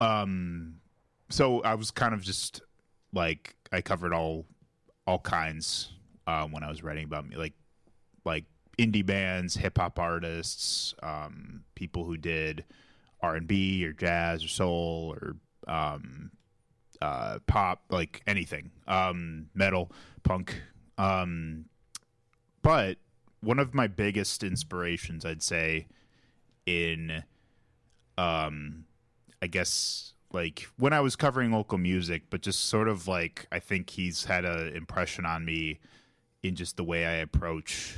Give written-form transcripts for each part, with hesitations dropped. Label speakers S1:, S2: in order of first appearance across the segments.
S1: So I was kind of just like I covered all kinds when I was writing about me, like indie bands, hip hop artists, people who did R&B or jazz or soul or pop, like anything, metal, punk. But one of my biggest inspirations, I'd say, in I guess like when I was covering local music, but just sort of like I think he's had an impression on me in just the way I approach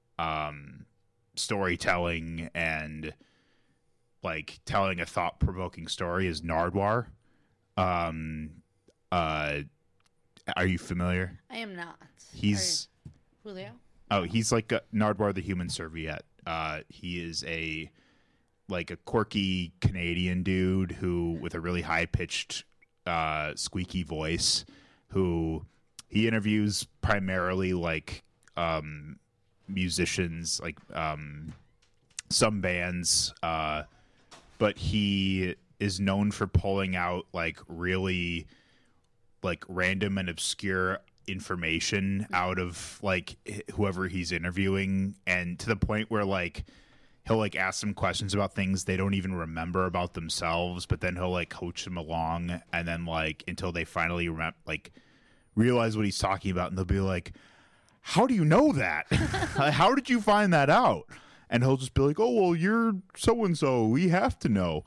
S1: storytelling and like telling a thought provoking story is Nardwar. Um, uh, are you familiar?
S2: I am not.
S1: He's
S2: Julio?
S1: he's like Nardwar the Human Serviette. He is a quirky Canadian dude who with a really high pitched squeaky voice who he interviews primarily like musicians like some bands but he is known for pulling out like really like random and obscure information out of like whoever he's interviewing, and to the point where like he'll like ask them questions about things they don't even remember about themselves, but then he'll like coach them along and then like until they finally realize what he's talking about, and they'll be like, how do you know that? How did you find that out? And he'll just be like, oh well, you're so and so, we have to know.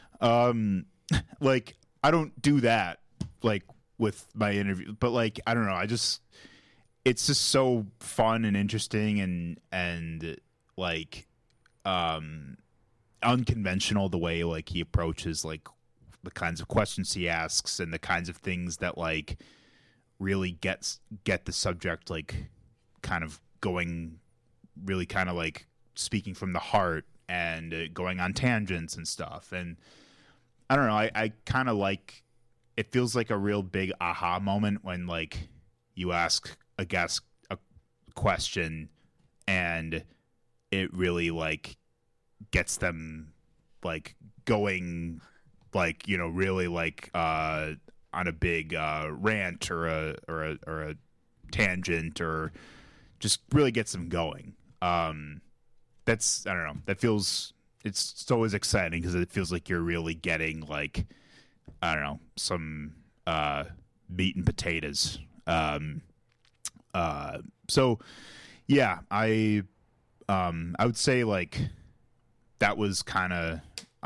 S1: Like I don't do that like with my interview, but like I don't know, it's just so fun and interesting and like unconventional the way like he approaches like the kinds of questions he asks and the kinds of things that like really get the subject like kind of going, really kind of like speaking from the heart and going on tangents and stuff. And I don't know, I kind of like, it feels like a real big aha moment when like you ask a guest a question and it really like gets them like going, like, you know, really like on a big rant or a tangent, or just really gets them going. That's, I don't know, that feels, it's always exciting because it feels like you're really getting like, I don't know, some meat and potatoes. So yeah, I would say like that was kind of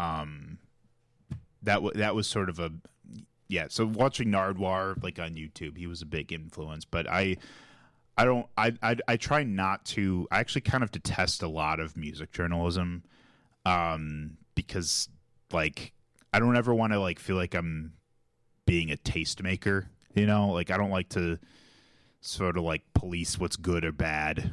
S1: that was sort of a, yeah. So watching Nardwar like on YouTube, he was a big influence, but I try not to. I actually kind of detest a lot of music journalism because like I don't ever want to like feel like I'm being a tastemaker, you know? Like I don't like to sort of like police what's good or bad.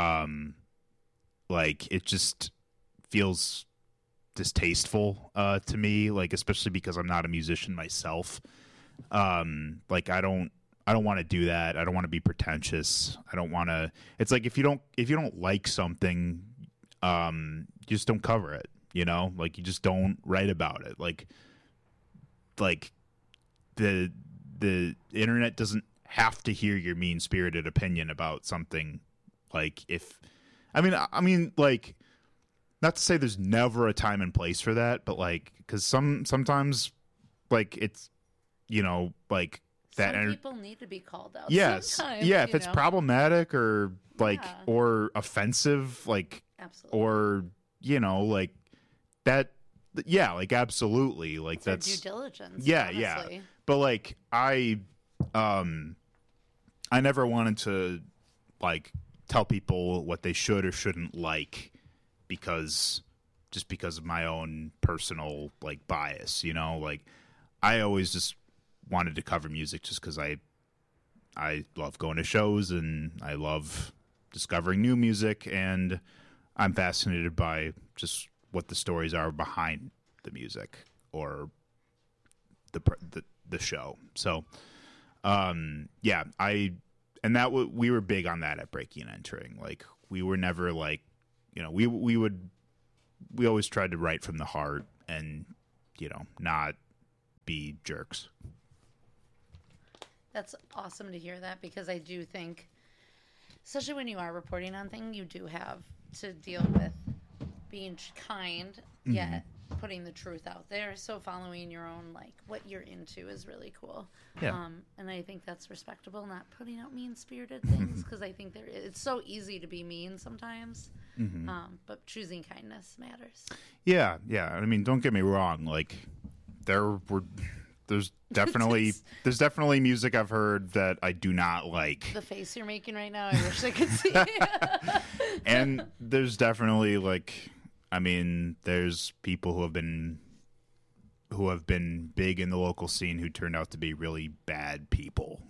S1: Like it just feels distasteful to me, like especially because I'm not a musician myself. Like I don't want to do that. I don't want to be pretentious. I don't want to. It's like if you don't like something, you just don't cover it. You know, like you just don't write about it. Like the internet doesn't have to hear your mean spirited opinion about something. Like if, I mean, like, not to say there's never a time and place for that, but like, because sometimes, like it's, you know, like that.
S2: Some people need to be called out.
S1: Yes, yeah. If it's problematic or like or offensive, like,
S2: absolutely,
S1: or you know, like that. Yeah, like absolutely, like
S2: it's
S1: that's
S2: due diligence.
S1: Yeah,
S2: honestly.
S1: yeah. But like I never wanted to like tell people what they should or shouldn't like because of my own personal like bias, you know? Like I always just wanted to cover music just because I love going to shows and I love discovering new music, and I'm fascinated by just what the stories are behind the music or the show. So yeah, we were big on that at Breaking and Entering. Like we were never like, you know, we always tried to write from the heart and, you know, not be jerks.
S2: That's awesome to hear that, because I do think, especially when you are reporting on things, you do have to deal with being kind, yet putting the truth out there. So following your own, like, what you're into is really cool.
S1: Yeah.
S2: And I think that's respectable, not putting out mean-spirited things, because I think it's so easy to be mean sometimes. But choosing kindness matters.
S1: Yeah. I mean, don't get me wrong. Like, there's definitely music I've heard that I do not like.
S2: The face you're making right now, I wish I could see.
S1: And there's definitely, like, I mean, there's people who have been big in the local scene who turned out to be really bad people.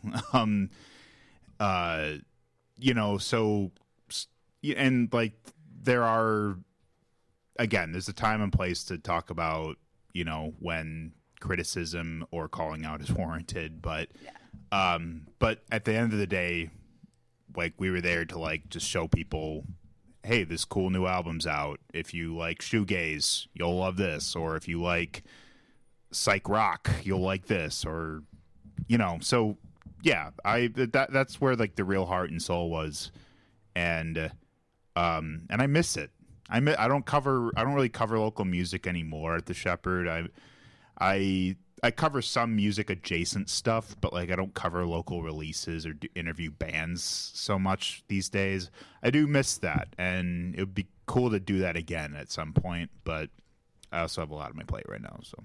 S1: You know, so, and like, there's a time and place to talk about, you know, when criticism or calling out is warranted, but at the end of the day, like, we were there to, like, just show people, hey, this cool new album's out. If you like shoegaze, you'll love this. Or if you like psych rock, you'll like this. Or, you know, so yeah, that's where, like, the real heart and soul was, and I miss it. I don't really cover local music anymore at the Shepherd. I cover some music adjacent stuff, but, like, I don't cover local releases or interview bands so much these days. I do miss that, and it would be cool to do that again at some point, but I also have a lot on my plate right now. So,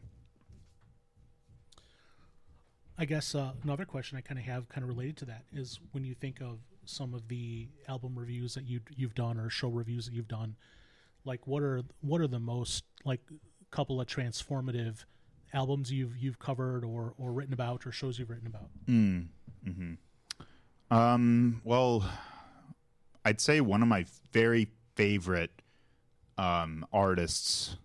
S3: I guess another question I kind of have, kind of related to that, is when you think of some of the album reviews that you've done, or show reviews that you've done, like, what are the most, like, couple of transformative albums you've covered or written about, or shows you've written about?
S1: Well, I'd say one of my very favorite artists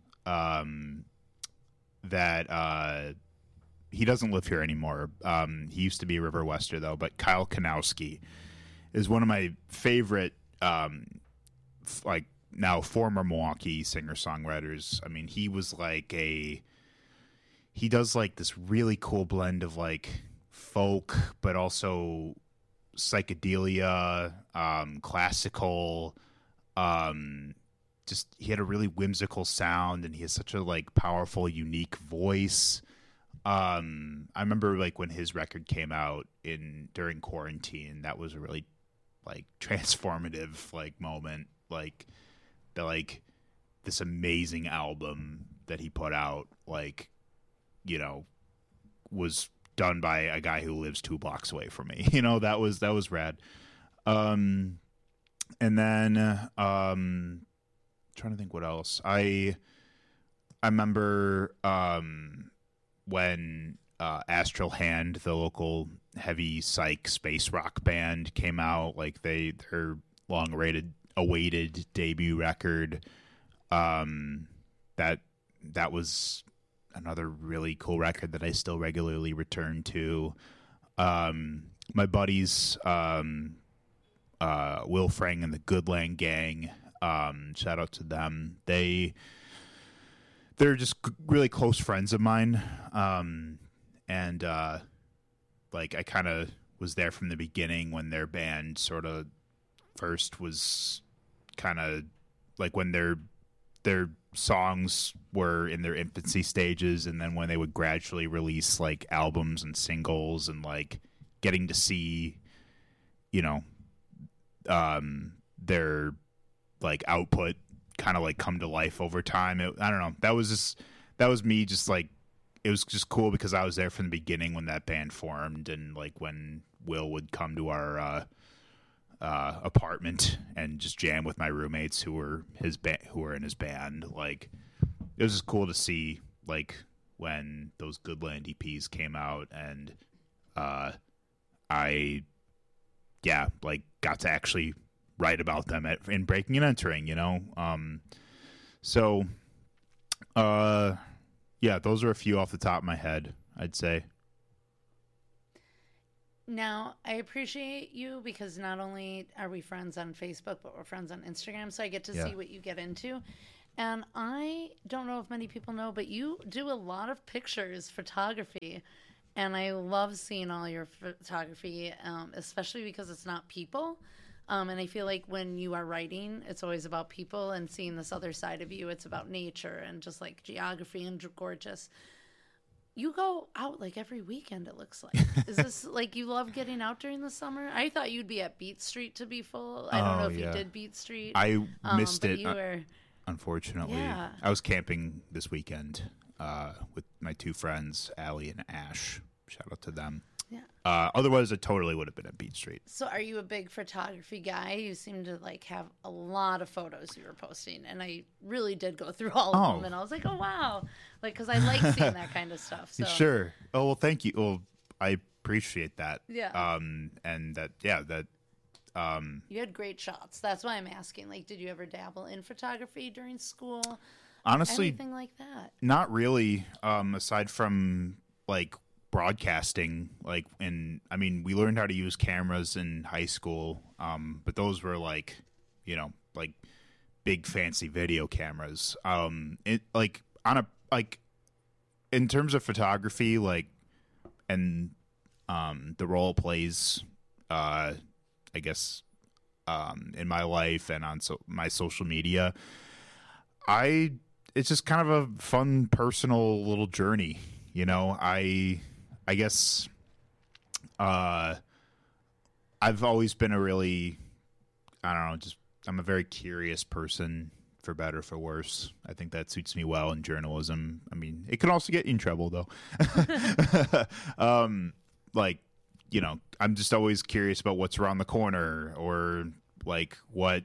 S1: that he doesn't live here anymore. He used to be a River Wester, though, but Kyle Kanowski is one of my favorite, like, now former Milwaukee singer-songwriters. I mean, he was like he does, like, this really cool blend of, like, folk, but also psychedelia, classical. Just, he had a really whimsical sound, and he has such a, like, powerful, unique voice. I remember, like, when his record came out during quarantine, that was a really, like, transformative, like, moment. Like, this amazing album that he put out, like, you know, was done by a guy who lives 2 blocks away from me. You know, that was rad. And then trying to think what else. I remember when Astral Hand, the local heavy psych space rock band, came out, like, their long awaited debut record. That was another really cool record that I still regularly return to. My buddies, Will Frang and the Goodland Gang, shout out to them. They're just really close friends of mine. And like, I kind of was there from the beginning when their band sort of first was kind of like when their songs were in their infancy stages, and then when they would gradually release, like, albums and singles, and, like, getting to see, you know, their, like, output kind of, like, come to life over time. I don't know. That was me just, like, it was just cool because I was there from the beginning when that band formed, and, like, when Will would come to our apartment and just jam with my roommates who were in his band. Like, it was just cool to see, like, when those Goodland EPs came out, and I got to actually write about them in Breaking and Entering, you know. So those are a few off the top of my head, I'd say.
S2: Now, I appreciate you because not only are we friends on Facebook, but we're friends on Instagram, so I get to see what you get into. And I don't know if many people know, but you do a lot of pictures photography. And I love seeing all your photography, especially because it's not people. And I feel like when you are writing, it's always about people, and seeing this other side of you, it's about nature and just like geography and gorgeous. You go out like every weekend, it looks like. Is this like you love getting out during the summer? I thought you'd be at Beat Street to be full. I don't know if you did Beat Street.
S1: I missed
S2: but
S1: it,
S2: you were,
S1: unfortunately.
S2: Yeah.
S1: I was camping this weekend with my two friends, Allie and Ash. Shout out to them.
S2: Yeah.
S1: Otherwise, I totally would have been at Beat Street.
S2: So are you a big photography guy? You seem to like have a lot of photos you were posting, and I really did go through all of them, and I was like, oh, wow. Like, because I like seeing that kind of stuff. So.
S1: Sure. Oh, well, thank you. Well, I appreciate that.
S2: Yeah.
S1: And that, yeah, that.
S2: You had great shots. That's why I'm asking. Like, did you ever dabble in photography during school?
S1: Honestly,
S2: anything like that?
S1: Not really. Aside from like broadcasting, like I mean, we learned how to use cameras in high school, but those were like, you know, like big fancy video cameras. It like on a like in terms of photography, like, and the role it plays, I guess, in my life and on my social media, it's just kind of a fun personal little journey, you know. I guess I've always been a really, I don't know, just I'm a very curious person, for better or for worse. I think that suits me well in journalism. I mean, it can also get you in trouble though. Like, you know, I'm just always curious about what's around the corner, or like what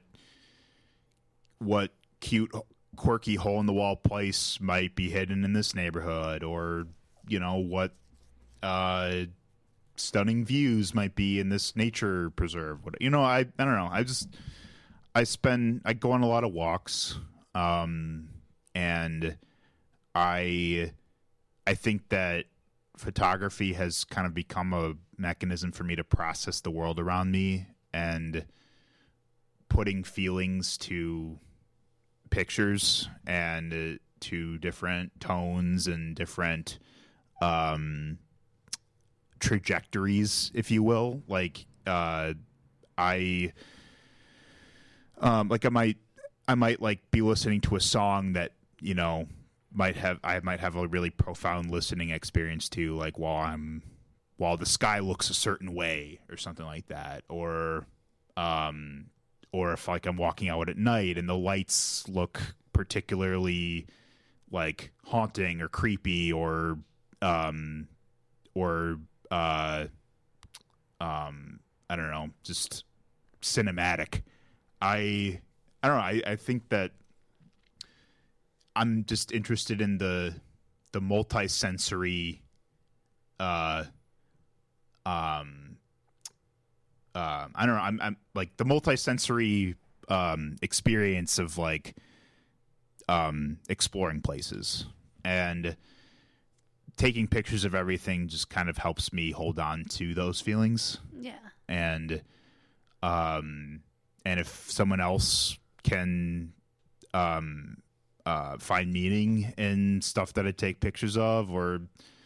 S1: cute, quirky hole in the wall place might be hidden in this neighborhood, or, you know, what stunning views might be in this nature preserve. What, you know, I don't know. I go on a lot of walks, and I think that photography has kind of become a mechanism for me to process the world around me, and putting feelings to pictures and to different tones and different trajectories, if you will. Like I might like be listening to a song that, you know, I might have a really profound listening experience to, like while the sky looks a certain way or something like that, or if like I'm walking out at night and the lights look particularly like haunting or creepy, or I don't know, just cinematic. I don't know. I think that I'm just interested in the multi-sensory I don't know. I'm like the multi-sensory experience of like exploring places, and taking pictures of everything just kind of helps me hold on to those feelings.
S2: Yeah.
S1: And if someone else can find meaning in stuff that I take pictures of, or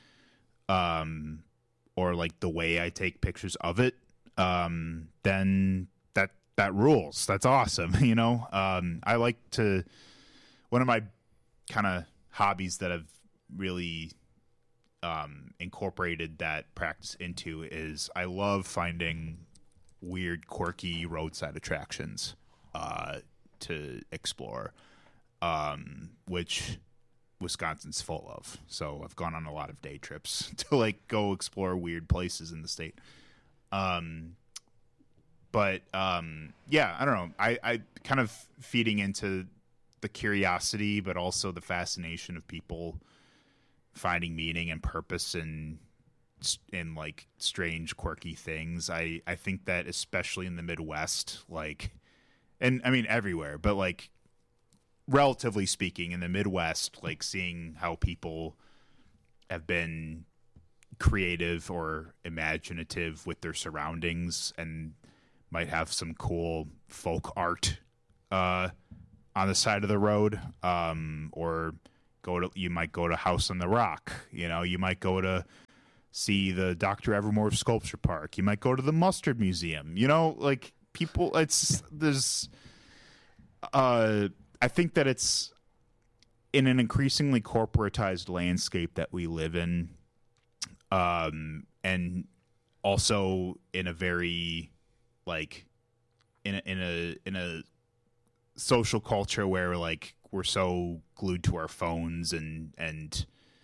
S1: like the way I take pictures of it, then that rules. That's awesome. You know, I like to, one of my kind of hobbies that I've really incorporated that practice into is I love finding weird, quirky roadside attractions to explore, which Wisconsin's full of. So I've gone on a lot of day trips to like go explore weird places in the state. But yeah, I don't know. I kind of feeding into the curiosity, but also the fascination of people finding meaning and purpose in like strange, quirky things. I think that especially in the Midwest, like, and I mean everywhere, but like relatively speaking in the Midwest, like seeing how people have been creative or imaginative with their surroundings and might have some cool folk art on the side of the road, or you might go to House on the Rock. You might go to see the Dr. Evermore Sculpture Park. You might go to the Mustard Museum. Like people, I think that it's in an increasingly corporatized landscape that we live in, and also in a very like in a social culture where like we're so glued to our phones and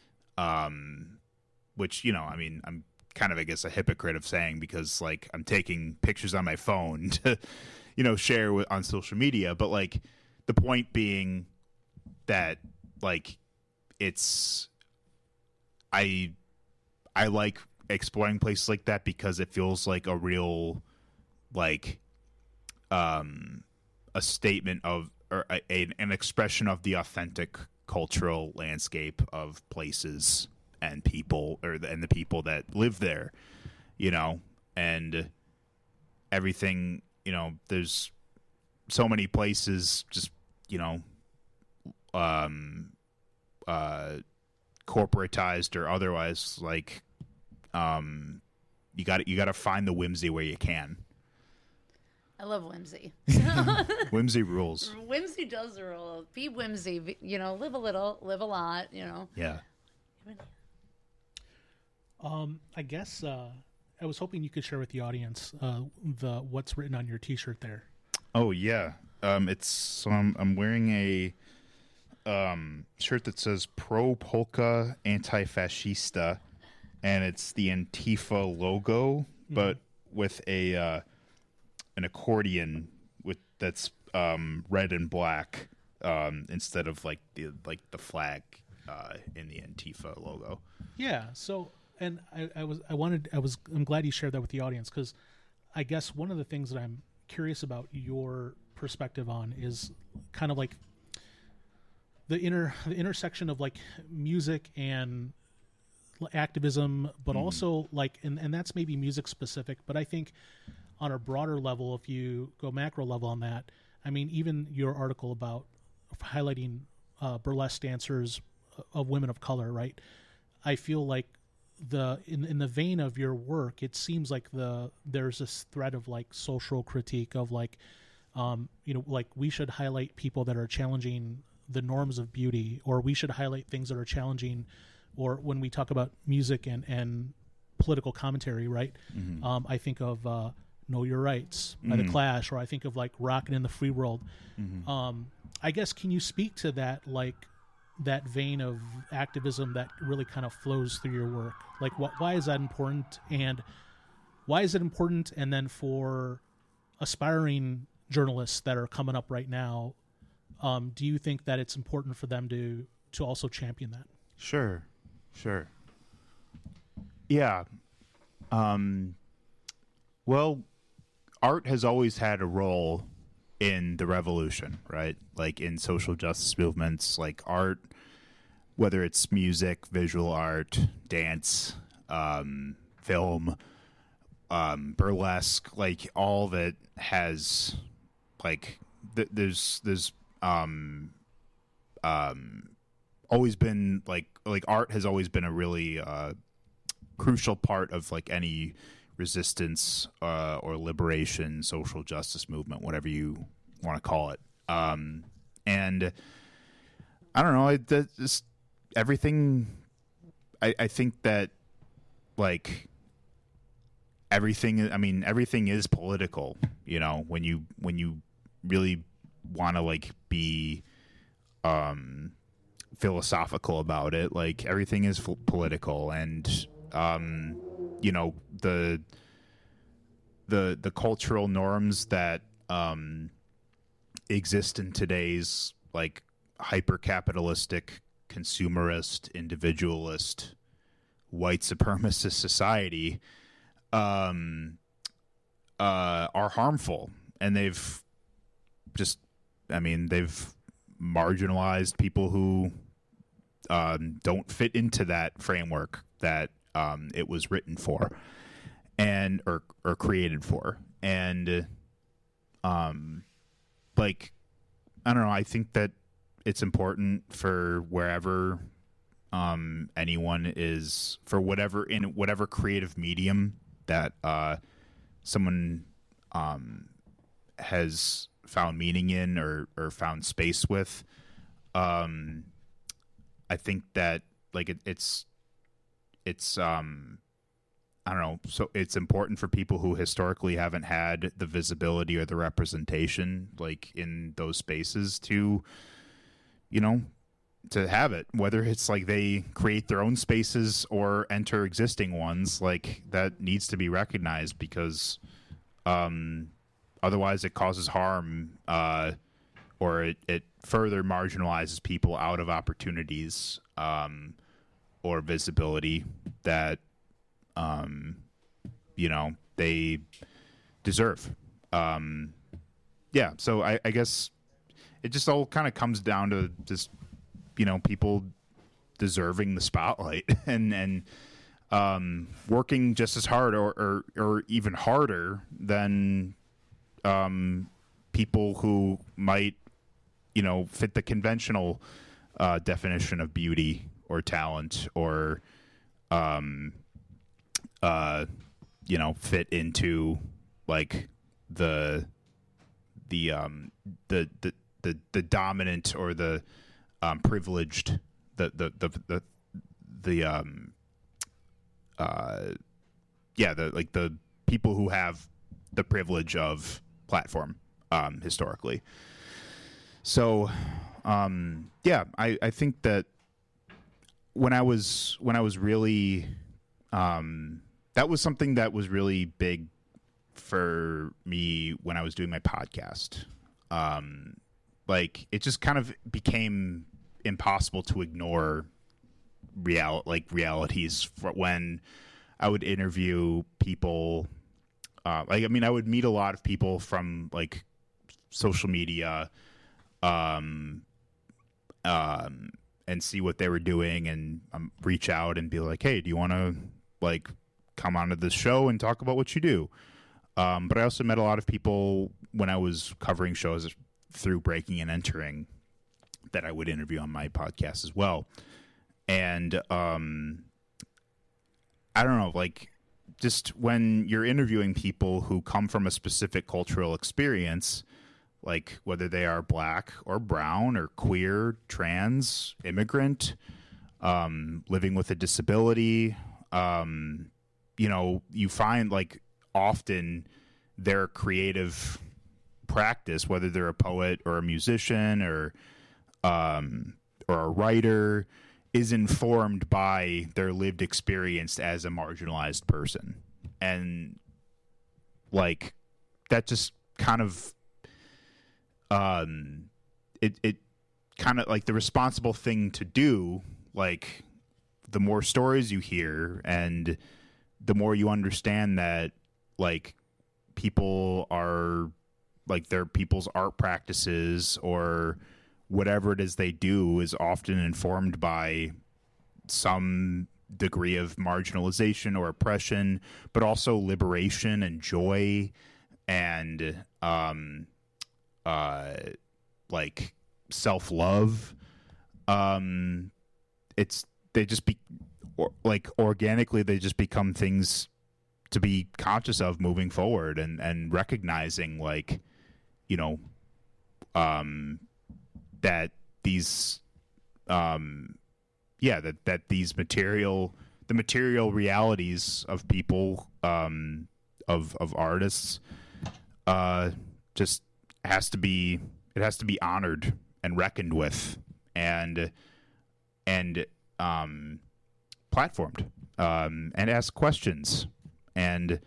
S1: which I mean, I'm kind of, I guess, a hypocrite of saying, because like I'm taking pictures on my phone to share on social media, but like the point being that like it's I like exploring places like that because it feels like a real like a statement of, or an expression of the authentic cultural landscape of places and people, and the people that live there, and everything. There's so many places just corporatized or otherwise, like you got to find the whimsy where you can.
S2: I love whimsy.
S1: Whimsy rules.
S2: Whimsy does rule. Be whimsy. Live a little, live a lot.
S1: Yeah.
S3: I guess I was hoping you could share with the audience the what's written on your T-shirt there.
S1: Oh yeah, I'm wearing a shirt that says "Pro Polka Antifascista," and it's the Antifa logo, but with an accordion that's red and black instead of like the flag in the Antifa logo.
S3: Yeah. So, and I'm glad you shared that with the audience, because I guess one of the things that I'm curious about your perspective on is kind of like the intersection of like music and activism, but also like, and that's maybe music specific, but I think on a broader level, if you go macro level on that, I mean, even your article about highlighting burlesque dancers of women of color, right? I feel like in the vein of your work, it seems like there's this thread of like social critique of like, like we should highlight people that are challenging the norms of beauty, or we should highlight things that are challenging, or when we talk about music and political commentary, right? Mm-hmm. I think of Know Your Rights by The Clash, or I think of like Rockin' in the Free World. Mm-hmm. I guess, can you speak to that, like that vein of activism that really kind of flows through your work? Like why is that important, and why is it important? And then for aspiring journalists that are coming up right now, do you think that it's important for them to also champion that?
S1: Sure. Yeah. Well, art has always had a role in the revolution, right? Like in social justice movements, like art, whether it's music, visual art, dance, film, burlesque, like all that has like there's always been like art has always been a really crucial part of like any resistance or liberation, social justice movement, whatever you want to call it. And I don't know, just everything. I think that like everything. I mean, everything is political. When you really want to like be philosophical about it, like everything is political, and the cultural norms that exist in today's like hyper capitalistic, consumerist, individualist, white supremacist society are harmful, and they've marginalized people who don't fit into that framework that it was written for and or created for. And like I don't know. I think that it's important for wherever anyone is, for whatever, in whatever creative medium that someone has found meaning in or found space with. I think that like it's I don't know. So it's important for people who historically haven't had the visibility or the representation like in those spaces to, you know, to have it, whether it's like they create their own spaces or enter existing ones, like that needs to be recognized because otherwise it causes harm or it further marginalizes people out of opportunities or visibility that you know, they deserve. Yeah, so I guess it just all kind of comes down to just, you know, people deserving the spotlight and working just as hard or even harder than people who might, you know, fit the conventional definition of beauty or talent or you know, fit into like the dominant or the privileged the people who have the privilege of platform historically. So yeah, I think that when I was really that was something that was really big for me when I was doing my podcast. Like it just kind of became impossible to ignore realities for when I would interview people. Like, I mean, I would meet a lot of people from like social media, and see what they were doing and reach out and be like, hey, do you want to like come onto this show and talk about what you do? But I also met a lot of people when I was covering shows through Breaking and Entering that I would interview on my podcast as well. And I don't know, like just when you're interviewing people who come from a specific cultural experience, like whether they are black or brown or queer, trans, immigrant, living with a disability, you know, you find like often their creative practice, whether they're a poet or a musician or a writer, is informed by their lived experience as a marginalized person. And like that just kind of it kind of like the responsible thing to do, like the more stories you hear and the more you understand that like people are like their people's art practices or whatever it is they do is often informed by some degree of marginalization or oppression, but also liberation and joy and like self-love. Organically they just become things to be conscious of moving forward and recognizing like, you know, that these that these material realities of people, of artists, just has to be honored and reckoned with and platformed, and asked questions. And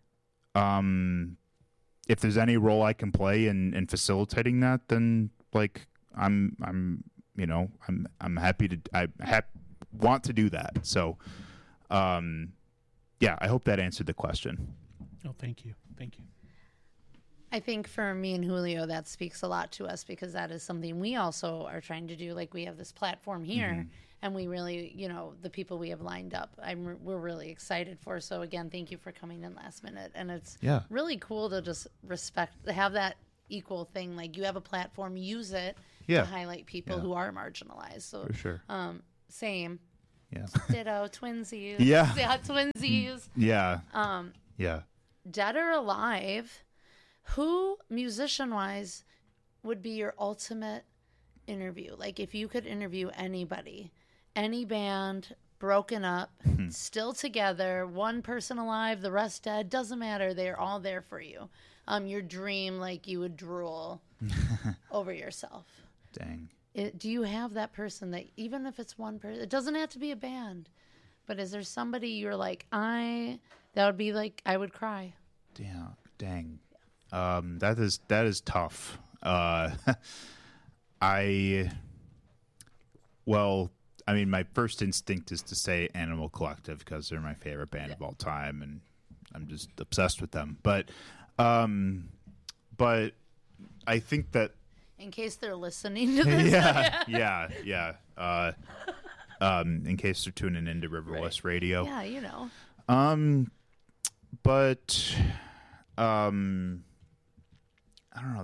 S1: if there's any role I can play in facilitating that, then like I'm happy to. Want to do that. So, yeah, I hope that answered the question.
S3: Oh, thank you.
S2: I think for me and Julio, that speaks a lot to us because that is something we also are trying to do. Like we have this platform here, and we really, you know, the people we have lined up, we're really excited for. So again, thank you for coming in last minute, and it's really cool to just have that equal thing. Like you have a platform, use it
S1: Yeah.
S2: to highlight people
S1: Yeah.
S2: who are marginalized. So
S1: For sure.
S2: same.
S1: Yeah.
S2: Ditto, twinsies.
S1: Yeah.
S2: Yeah, twinsies.
S1: Yeah. Yeah.
S2: Dead or alive, who musician wise would be your ultimate interview? Like if you could interview anybody, any band, broken up, still together, one person alive, the rest dead, doesn't matter. They're all there for you. Your dream, like you would drool over yourself.
S1: Dang.
S2: Do you have that person that, even if it's one person, it doesn't have to be a band, but is there somebody you're like, that would be like, I would cry.
S1: Damn. Dang. That is tough. I mean, my first instinct is to say Animal Collective because they're my favorite band of all time, and I'm just obsessed with them. But I think that
S2: In case they're listening to this.
S1: yeah. In case they're tuning into Riverwest Radio.
S2: Yeah, you know.
S1: But I don't know.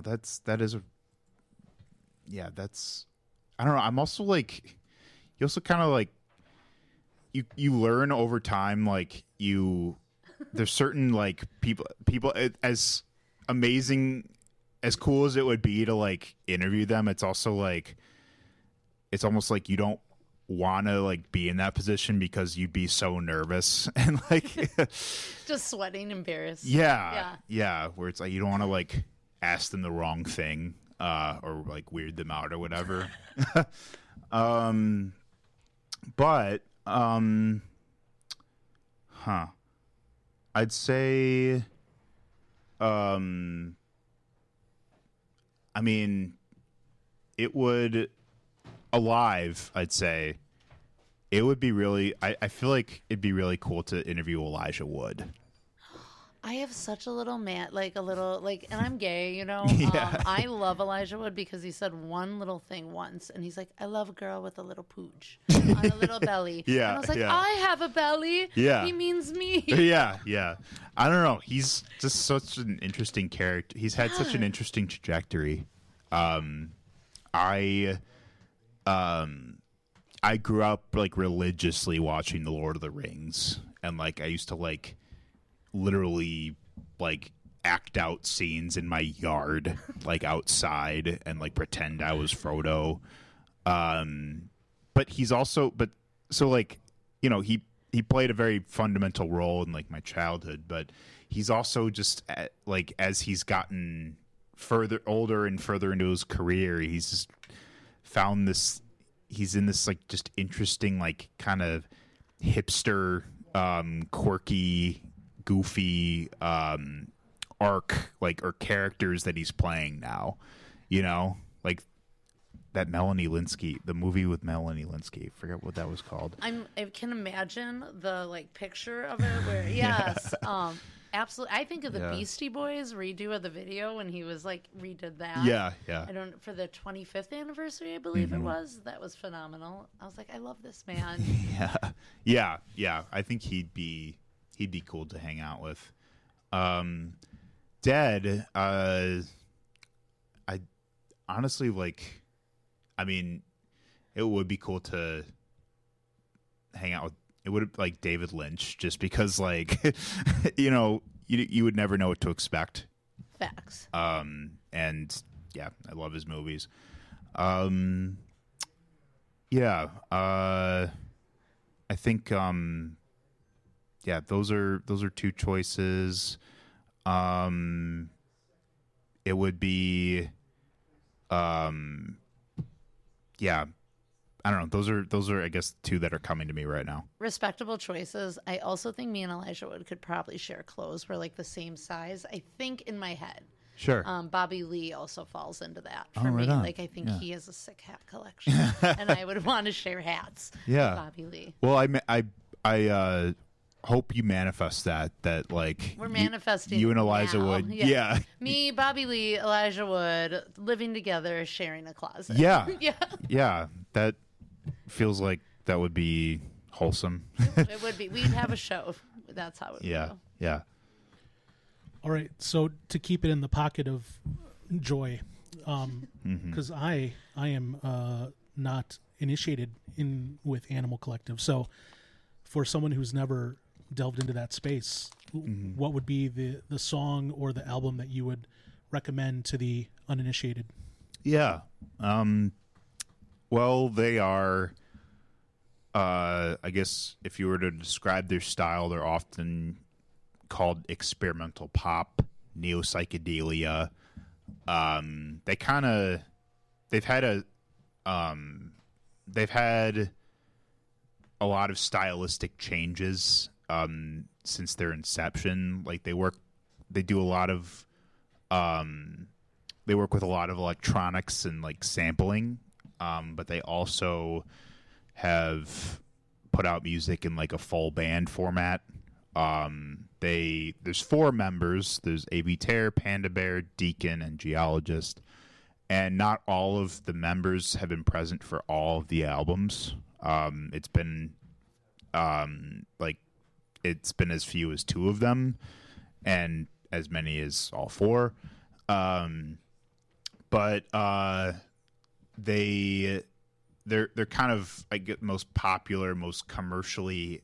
S1: I don't know. I'm also like, you also kind of like, you learn over time, like there's certain like people as amazing, as cool as it would be to like interview them. It's also like, it's almost like you don't want to like be in that position because you'd be so nervous and like
S2: Just sweating, embarrassed.
S1: yeah, where it's like you don't want to like ask them the wrong thing or like weird them out or whatever. But I'd say I mean, it would alive, I'd say it would be really, I feel like it'd be really cool to interview Elijah Wood.
S2: I have such a little and I'm gay, you know.
S1: Yeah.
S2: I love Elijah Wood because he said one little thing once, and he's like, "I love a girl with a little pooch on a little belly."
S1: Yeah,
S2: and I was like,
S1: yeah.
S2: "I have a belly."
S1: Yeah.
S2: He means me.
S1: Yeah. I don't know. He's just such an interesting character. He's had such an interesting trajectory. I grew up like religiously watching The Lord of the Rings, and like I used to like literally like act out scenes in my yard, like outside, and like pretend I was Frodo. But he's also, so like, you know, he played a very fundamental role in like my childhood, but he's also just like, as he's gotten older and further into his career, he's just found this, he's in this like just interesting, like kind of hipster, quirky, goofy, arc, like, or characters that he's playing now, you know, like that Melanie Linsky, the movie with Melanie Linsky, forget what that was called.
S2: I can imagine the like picture of it where yes, absolutely. I think of the Beastie Boys redo of the video when he was like redid that.
S1: Yeah.
S2: I don't, for the 25th anniversary, I believe it was. That was phenomenal. I was like, I love this man.
S1: Yeah. I think he'd be cool to hang out with. Dead. I honestly like. I mean, it would be cool to hang out with. It would like David Lynch, just because, like, you know, you would never know what to expect.
S2: Facts.
S1: And yeah, I love his movies. I think yeah, those are two choices. It would be yeah, I don't know. Those are I guess two that are coming to me right now.
S2: Respectable choices. I also think me and Elijah Wood could probably share clothes. We're like the same size, I think, in my head.
S1: Sure.
S2: Bobby Lee also falls into that for
S1: right
S2: me.
S1: on.
S2: Like I think he has a sick hat collection, and I would want to share hats.
S1: Yeah.
S2: With Bobby Lee.
S1: Well, I hope you manifest that like
S2: We're manifesting.
S1: you and Elijah
S2: now.
S1: Wood.
S2: Yeah.
S1: Yeah.
S2: Me, Bobby Lee, Elijah Wood, living together, sharing a closet.
S1: Yeah.
S2: Yeah.
S1: Yeah. That feels like that would be wholesome.
S2: It would be. We'd have a show. That's how it would go.
S1: Yeah.
S3: All right, so to keep it in the pocket of Joy, because I am not initiated in with Animal Collective. So for someone who's never delved into that space, what would be the song or the album that you would recommend to the uninitiated?
S1: Yeah. Well, they are, I guess if you were to describe their style, they're often called experimental pop, neo psychedelia. They've had a lot of stylistic changes since their inception. Like they work with a lot of electronics and like sampling, but they also have put out music in like a full band format. There's 4 members. There's A.B. Terror, Panda Bear, Deacon, and Geologist. And not all of the members have been present for all of the albums. It's been as few as 2 of them, and as many as all 4. But they're kind of, I get, most popular, most commercially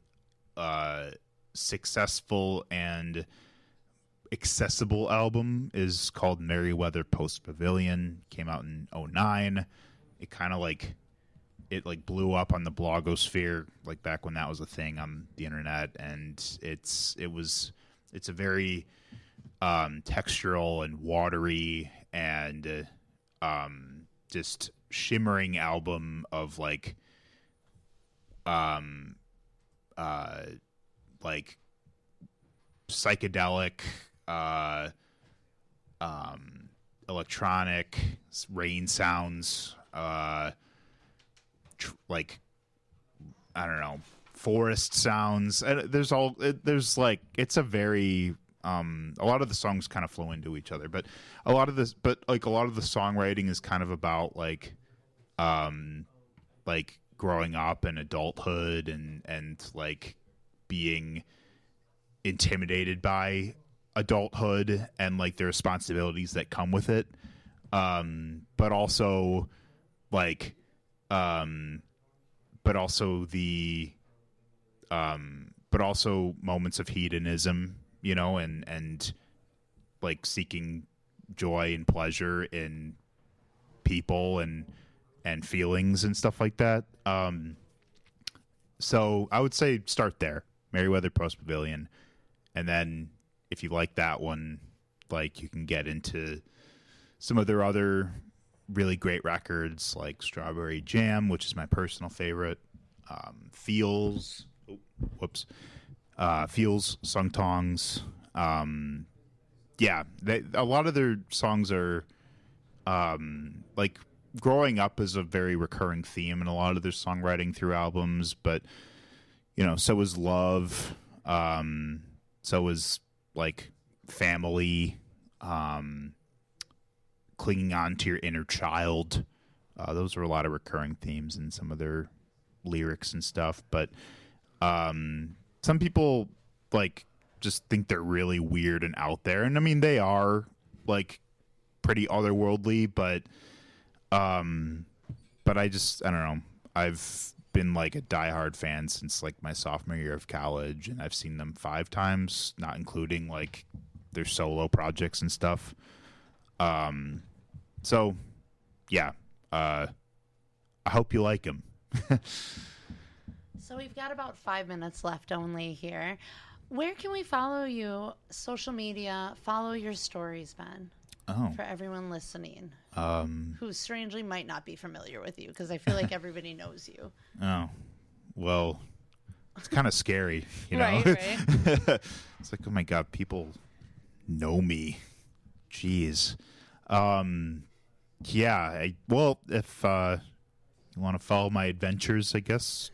S1: successful and accessible album is called Merriweather Post Pavilion. Came out in 2009. It kind of blew up on the blogosphere, like back when that was a thing on the internet, and it's a very textural and watery and just shimmering album of like psychedelic, electronic rain sounds, like, I don't know, forest sounds. And it's a very, a lot of the songs kind of flow into each other, but a lot of the songwriting is kind of about like growing up and adulthood and like being intimidated by adulthood and like the responsibilities that come with it, but also moments of hedonism, you know, and like seeking joy and pleasure in people and feelings and stuff like that. So I would say start there, Merriweather Post Pavilion. And then if you like that one, like, you can get into some of their other really great records like Strawberry Jam, which is my personal favorite. Feels, Sung Tongs. Yeah, a lot of their songs are like growing up is a very recurring theme in a lot of their songwriting through albums, but you know, so is love. So is like family, clinging on to your inner child. Those are a lot of recurring themes in some of their lyrics and stuff. But some people like just think they're really weird and out there, and I mean they are like pretty otherworldly. But I don't know. I've been like a diehard fan since like my sophomore year of college, and I've seen them 5 times, not including like their solo projects and stuff. So yeah, I hope you like them.
S2: So we've got about 5 minutes left only here. Where can we follow you? Social media, follow your stories, Ben.
S1: Oh.
S2: For everyone listening, who strangely might not be familiar with you, because I feel like everybody knows you.
S1: Oh, well, it's kind of scary, you know?
S2: Right.
S1: It's like, oh my God, people know me. Jeez. Yeah. Well, if you want to follow my adventures, I guess,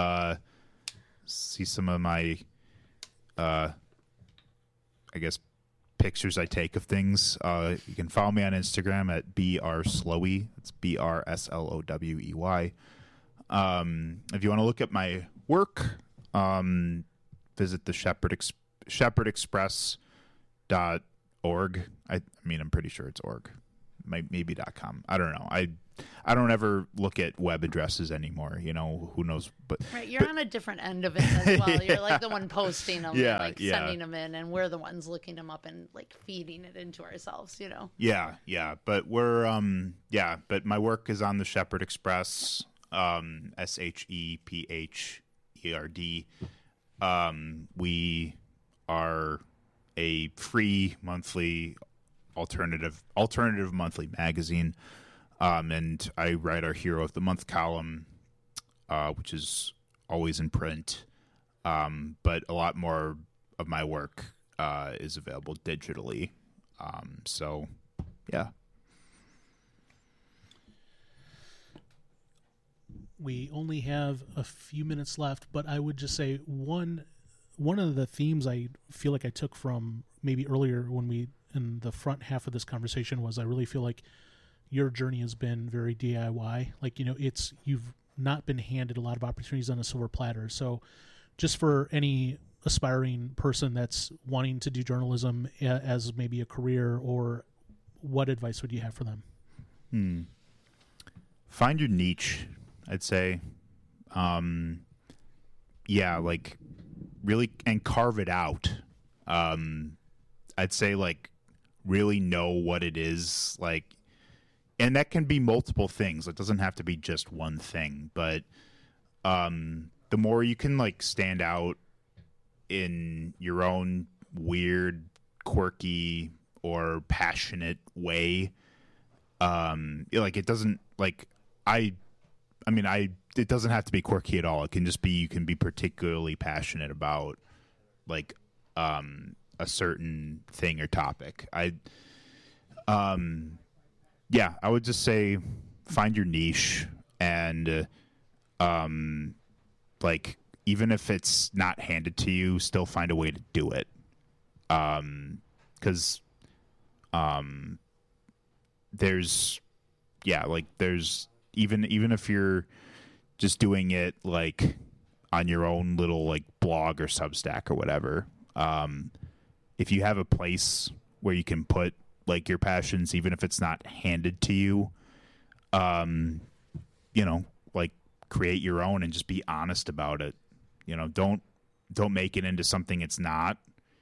S1: see some of my, I guess, pictures I take of things. You can follow me on Instagram at BRSlowey. It's BRSLOWEY. If you want to look at my work, visit the shepherdexpress.org. I mean, I'm pretty sure it's org. maybe.com. I don't know. I don't ever look at web addresses anymore. Who knows? But
S2: right, you're on a different end of it as well. You're like the one posting them,
S1: Yeah,
S2: and
S1: yeah.
S2: sending them in, and we're the ones looking them up and like feeding it into ourselves.
S1: Yeah. But we're But my work is on the Shepherd Express, SHEPHERD. We are a free monthly alternative monthly magazine. And I write our Hero of the Month column, which is always in print. But a lot more of my work is available digitally. So, yeah.
S3: We only have a few minutes left, but I would just say one of the themes I feel like I took from maybe earlier when we in the front half of this conversation was I really feel like your journey has been very DIY. Like, you've not been handed a lot of opportunities on a silver platter. So just for any aspiring person that's wanting to do journalism as maybe a career, or what advice would you have for them?
S1: Find your niche, I'd say. Like really, and carve it out. I'd say like really know what it is, like, and that can be multiple things. It doesn't have to be just one thing, but the more you can like stand out in your own weird, quirky, or passionate way, like it doesn't like it doesn't have to be quirky at all. It can just be, you can be particularly passionate about like a certain thing or topic. I would just say find your niche, and like even if it's not handed to you, still find a way to do it. Because there's even if you're just doing it like on your own little like blog or Substack or whatever, if you have a place where you can put like your passions, even if it's not handed to you, like create your own and just be honest about it. Don't make it into something it's not.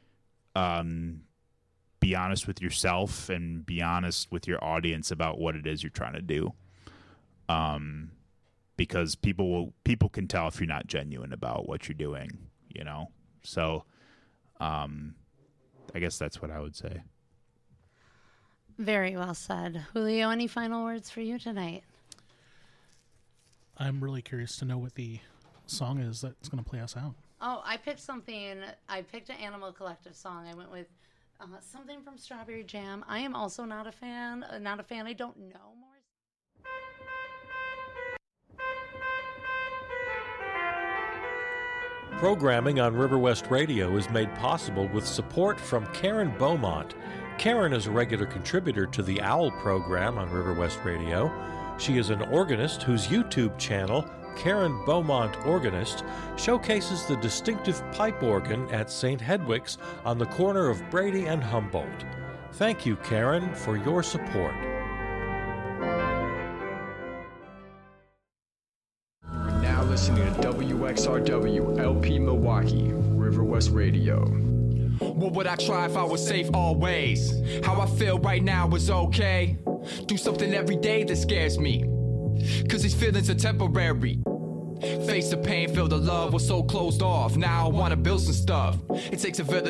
S1: Be honest with yourself and be honest with your audience about what it is you're trying to do. Because people can tell if you're not genuine about what you're doing, So, I guess that's what I would say.
S2: Very well said. Julio, any final words for you tonight?
S3: I'm really curious to know what the song is that's going to play us out.
S2: Oh, I picked something. I picked an Animal Collective song. I went with something from Strawberry Jam. I am also not a fan. I don't know more.
S4: Programming on River West Radio is made possible with support from Karen Beaumont. Karen is a regular contributor to the OWL program on River West Radio. She is an organist whose YouTube channel, Karen Beaumont Organist, showcases the distinctive pipe organ at St. Hedwig's on the corner of Brady and Humboldt. Thank you, Karen, for your support.
S5: You're now listening to WXRW LP Milwaukee, River West Radio.
S6: What would I try if I was safe always? How I feel right now is okay. Do something every day that scares me, 'cause these feelings are temporary. Face the pain, feel the love, was so closed off. Now I wanna build some stuff. It takes a village